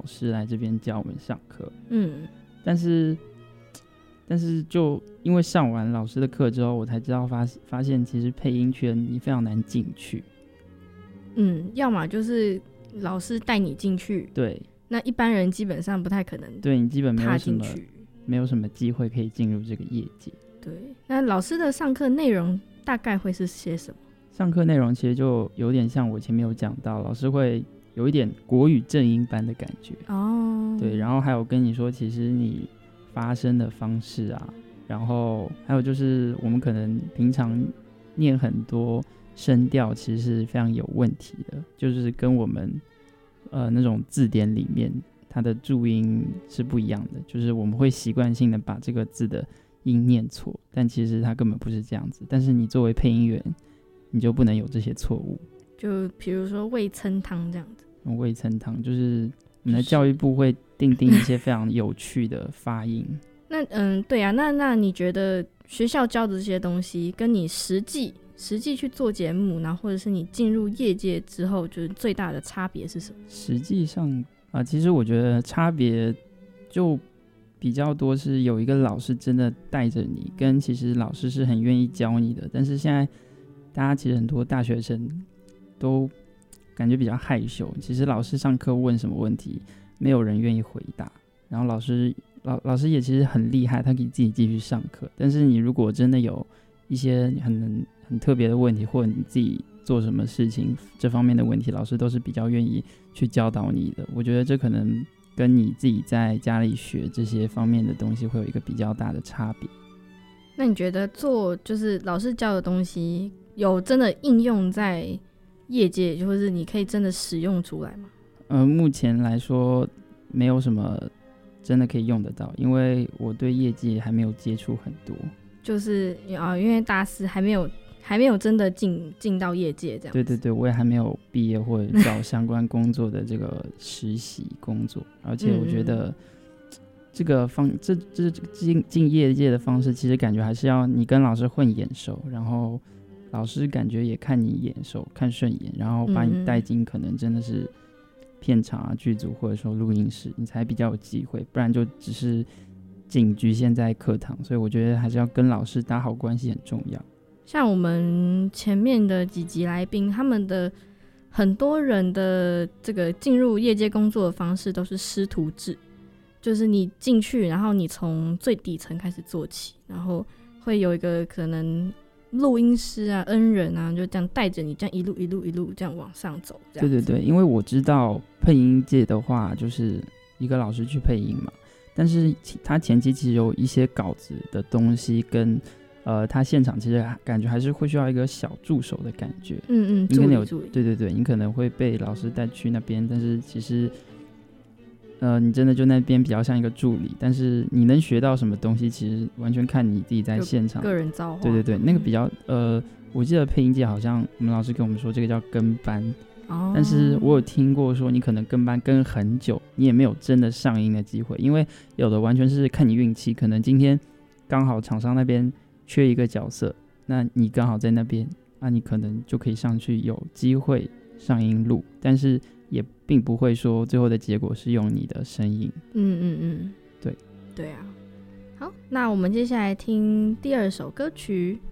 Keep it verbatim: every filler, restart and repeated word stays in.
师来这边教我们上课。 嗯， 但是但是就因为上完老师的课之后，我才知道发发现其实配音圈你非常难进去。 嗯，要么就是老师带你进去， 对， 那一般人基本上不太可能对你基本没有踏什么进去。 没有什么机会可以进入这个业界。 对，那老师的上课内容大概会是些什么？ 上课内容其实就有点像我前面有讲到，老师会有一点国语正音班的感觉哦。 对，然后还有跟你说其实你发声的方式啊，然后还有就是我们可能平常念很多声调其实是非常有问题的，就是跟我们呃那种字典里面它的注音是不一样的，就是我们会习惯性的把这个字的音念错，但其实它根本不是这样子，但是你作为配音员你就不能有这些错误。 就比如说味噌汤这样子。 味噌汤就是我们的教育部会订定一些非常有趣的发音。 那嗯，对啊，那那你觉得学校教的这些东西，跟你实际实际去做节目，然后或者是你进入业界之后，就是最大的差别是什么？ 实际上啊、呃，其实我觉得差别就比较多是有一个老师真的带着你，跟其实老师是很愿意教你的。但是现在大家其实很多大学生都感觉比较害羞，其实老师上课问什么问题，没有人愿意回答。然后老师老老师也其实很厉害，他可以自己继续上课。但是你如果真的有一些很很特别的问题，或者你自己做什么事情这方面的问题，老师都是比较愿意去教导你的。我觉得这可能跟你自己在家里学这些方面的东西会有一个比较大的差别。 那你觉得做就是老师教的东西，有真的应用在业界，或是你可以真的使用出来吗？ 呃，目前来说没有什么真的可以用得到，因为我对业界还没有接触很多。 就是啊、呃，因为大四还没有还没有真的进进到业界这样子。 对对对，我也还没有毕业或者找相关工作的这个实习工作，而且我觉得这个方这这进进业界的方式，其实感觉还是要你跟老师混眼熟，然后老师感觉也看你眼熟看顺眼，然后把你带进可能真的是片场啊剧组或者说录音室，你才比较有机会，不然就只是仅局限在课堂。所以我觉得还是要跟老师打好关系很重要。 像我们前面的几集来宾，他们的很多人的这个进入业界工作的方式都是师徒制，就是你进去，然后你从最底层开始做起，然后会有一个可能录音师啊、恩人啊，就这样带着你，这样一路一路一路这样往上走。这样对对对，因为我知道配音界的话，就是一个老师去配音嘛，但是他前期其实有一些稿子的东西跟。呃，他现场其实感觉还是会需要一个小助手的感觉， 嗯嗯， 你可能有助理助理， 对对对，你可能会被老师带去那边，但是其实，呃，你真的就那边比较像一个助理，但是你能学到什么东西，其实完全看你自己在现场个人造化。 对对对，那个比较呃，我记得配音界好像我们老师跟我们说这个叫跟班，哦，但是我有听过说你可能跟班跟很久，你也没有真的上音的机会，因为有的完全是看你运气，可能今天刚好厂商那边缺一个角色，那你刚好在那边，那你可能就可以上去有机会上音录，但是也并不会说最后的结果是用你的声音。 嗯嗯嗯， 对对啊。好，那我们接下来听第二首歌曲。